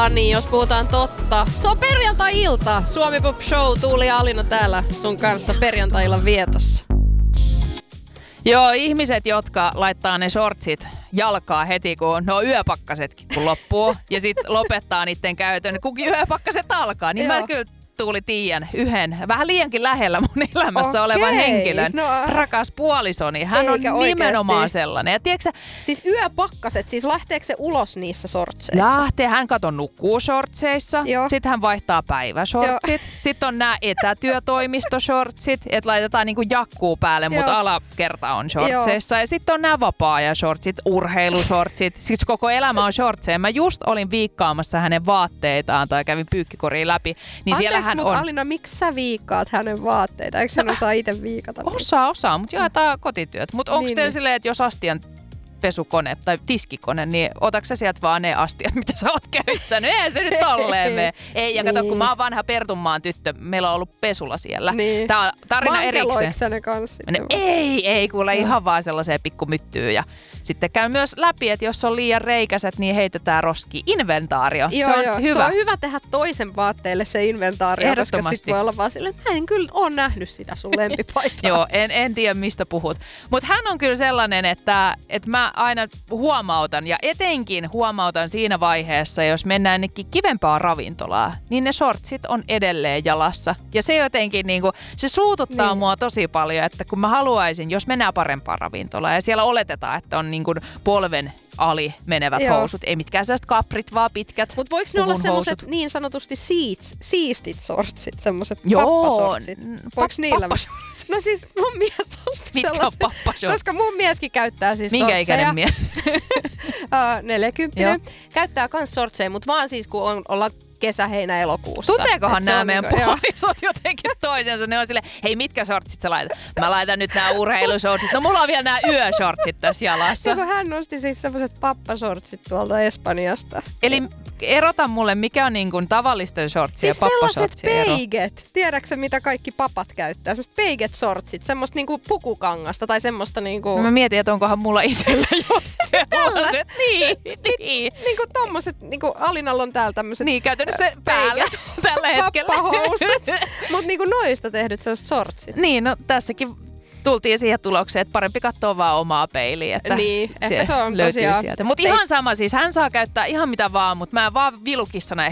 niin jos puhutaan totta. Se on perjantai-ilta. Suomi Pop Show, Tuuli ja Alina täällä sun kanssa perjantai-illan vietossa. Joo, ihmiset, jotka laittaa ne shortsit jalkaa heti, kun yöpakkasetkin kun loppuu ja sitten lopettaa niiden käytön, kun yöpakkaset alkaa, niin mä kyllä Tuuli tiedän yhden vähän liiankin lähellä mun elämässä olevan henkilön. Rakas puolisoni, hän on nimenomaan sellainen. Ja tiedätkö, siis yöpakkaset, siis lähteekö se ulos niissä shortseissa? Lähtee, hän nukkuu shortseissa, sitten hän vaihtaa päiväshortsit, sitten on nämä etätyötoimistoshortsit, että laitetaan niinku jakkuu päälle, mutta alakerta on shortseissa. Ja sitten on nämä vapaa-ajan-shortsit, urheilushortsit, siis koko elämä on shortseja. Mä just olin viikkaamassa hänen vaatteitaan tai kävin pyykkikoriin läpi, niin siellä hän on. Alina, miksi sä viikkaat hänen vaatteita? Eikö hän osaa itse viikata? Osaa, mutta jaetaan kotityöt. Mutta onko teillä silleen, että jos astian pesukone tai tiskikone, niin otatko sä sieltä vaan ne astiat, mitä sä oot käyttänyt? Eihän se nyt tolleen mene. Ei, ja kato, kun mä oon vanha Pertunmaan tyttö, meillä on ollut pesula siellä. Niin. Tää on tarina erikseen. Mankeloiko sä ne kanssa? Ei, kuule ihan vaan sellaiseen pikkumyttyyn. Ja sitten käy myös läpi, että jos on liian reikäiset, niin heitetään roskiin. Inventaario, se on hyvä. Se on hyvä tehdä toisen vaatteelle se inventaario, koska sitten voi olla vaan silleen, mä en kyllä ole nähnyt sitä sun lempipaitaa. Joo, en tiedä mistä puhut. Mutta hän on kyllä sellainen, että mä aina huomautan ja etenkin huomautan siinä vaiheessa, jos mennään nekin kivempaa ravintolaa, niin ne shortsit on edelleen jalassa. Ja se jotenkin niinku, se suututtaa mua tosi paljon, että kun mä haluaisin, jos mennään parempaan ravintolaan ja siellä oletetaan, että on niinku polven ali menevät housut. Ei mitkään sellaiset kaprit, vaan pitkät. Mutta voiko ne olla semmoiset niin sanotusti siistit shortsit, semmoiset pappasortsit? Voiko niillä? No siis mun mies osti sellaisen, koska mun mieskin käyttää siis minkä shortseja. Minkä ikäinen mies? 40. Käyttää kans shortseja, mutta vaan siis kun ollaan kesä, heinä, elokuussa. Tunteekohan nämä meidän puolisot jotenkin toisensa? Ne on silleen, hei mitkä shortsit sä laitat? Mä laitan nyt nämä urheilushortsit. No mulla on vielä nämä yöshortsit tässä jalassa. Ja kun hän nosti siis semmoiset pappashortsit tuolta Espanjasta. Eli erota mulle, mikä on niin kuin tavallisten shortsien siis ja pappashortsien ero. Siis sellaiset peiget. Tiedätkö sä, mitä kaikki papat käyttää? Semmoiset peiget shortsit, semmoista niinku pukukangasta tai semmoista niinku. No mä mietin, että onkohan mulla itsellä just sellaiset. Niin. Niinku tommoset, niinku Alinalla on täällä tämmöset. Niin, käytännössä päällä tällä hetkellä. Pappahousut. Mut niinku noista tehdyt sellaiset shortsit. Niin, no tässäkin tultiin siihen tulokseen, että parempi katsoa vaan omaa peiliä, että niin, ehkä se on löytyy tosiaan sieltä. Mutta ihan sama, siis hän saa käyttää ihan mitä vaan, mutta mä vaan vilukissana